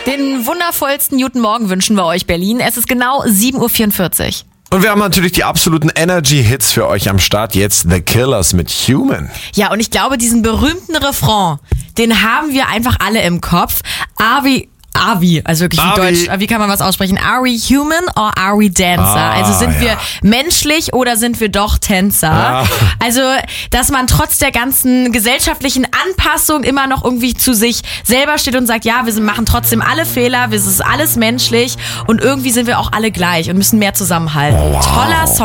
Den wundervollsten guten Morgen wünschen wir euch, Berlin. Es ist genau 7.44 Uhr. Und wir haben natürlich die absoluten Energy-Hits für euch am Start. Jetzt The Killers mit Human. Ja, und ich glaube, diesen berühmten Refrain, den haben wir einfach alle im Kopf. Also wirklich wie Deutsch, wie kann man was aussprechen? Are we human or are we dancer? Also sind wir menschlich oder sind wir doch Tänzer? Also, dass man trotz der ganzen gesellschaftlichen Anpassung immer noch irgendwie zu sich selber steht und sagt, ja, wir machen trotzdem alle Fehler, es ist alles menschlich und irgendwie sind wir auch alle gleich und müssen mehr zusammenhalten. Wow. Toller Song.